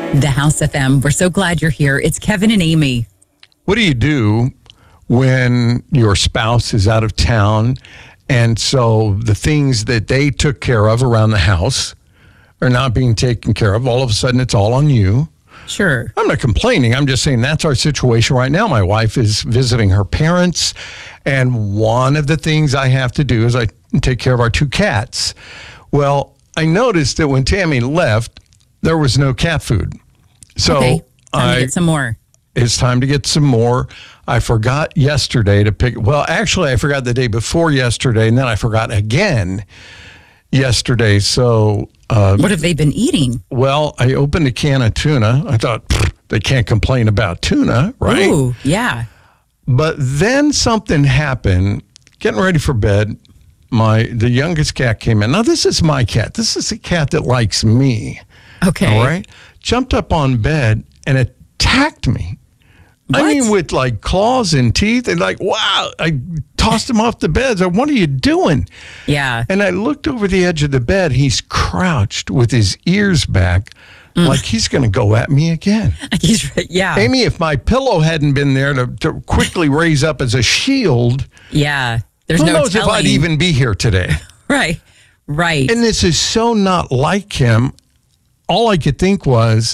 The House FM. We're so glad you're here. It's Kevin and Amy. What do you do when your spouse is out of town and so the things that they took care of around the house are not being taken care of? All of a sudden, it's all on you. Sure. I'm not complaining. I'm just saying that's our situation right now. My wife is visiting her parents, and one of the things I have to do is I take care of our 2 cats. Well, I noticed that when Tammy left, there was no cat food. So okay. Time to get some more. It's time to get some more. I forgot yesterday to pick. Well, actually, I forgot the day before yesterday, and then I forgot again yesterday. So what have they been eating? Well, I opened a can of tuna. I thought, they can't complain about tuna, right? Ooh, yeah. But then something happened. Getting ready for bed, the youngest cat came in. Now, this is my cat. This is a cat that likes me. Okay. All right? Jumped up on bed and attacked me. What? I mean, with like claws and teeth, and like, wow, I tossed him off the bed. I said, what are you doing? Yeah. And I looked over the edge of the bed. He's crouched with his ears back, like he's going to go at me again. Yeah. Amy, if my pillow hadn't been there to quickly raise up as a shield, yeah. There's who no knows telling. if I'd even be here today. Right. Right. And this is so not like him. All I could think was,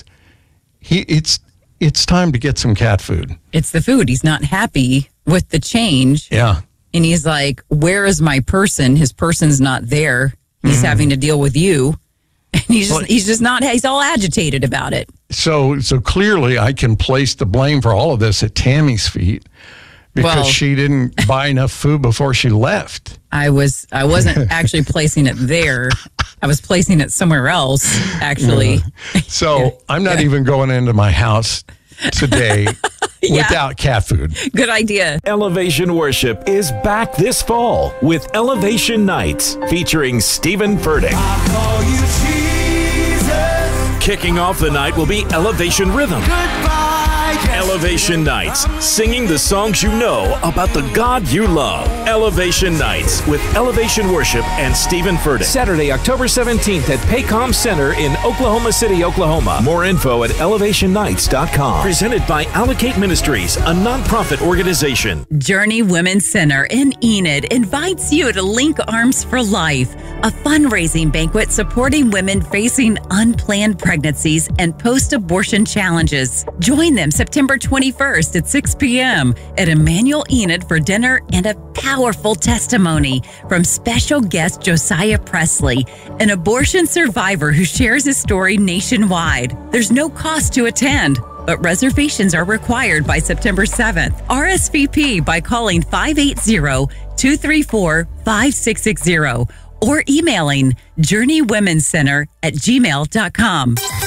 it's time to get some cat food. It's the food. He's not happy with the change. Yeah. And he's like, where is my person? His person's not there. He's having to deal with you. And he's all agitated about it. So clearly I can place the blame for all of this at Tammy's feet because she didn't buy enough food before she left. I wasn't actually placing it there. I was placing it somewhere else, actually. So I'm not even going into my house today without cat food. Good idea. Elevation Worship is back this fall with Elevation Nights featuring Stephen Furtick. I call you Jesus. Kicking off the night will be Elevation Rhythm. Goodbye. Elevation Nights, singing the songs you know about the God you love. Elevation Nights with Elevation Worship and Stephen Furtick. Saturday, October 17th at Paycom Center in Oklahoma City, Oklahoma. More info at elevationnights.com. Presented by Allocate Ministries, a nonprofit organization. Journey Women's Center in Enid invites you to Link Arms for Life, a fundraising banquet supporting women facing unplanned pregnancies and post-abortion challenges. Join them September 21st at 6 p.m. at Emmanuel Enid for dinner and a powerful testimony from special guest Josiah Presley, an abortion survivor who shares his story nationwide. There's no cost to attend, but reservations are required by September 7th. RSVP by calling 580-234-5660 or emailing journeywomencenter@gmail.com.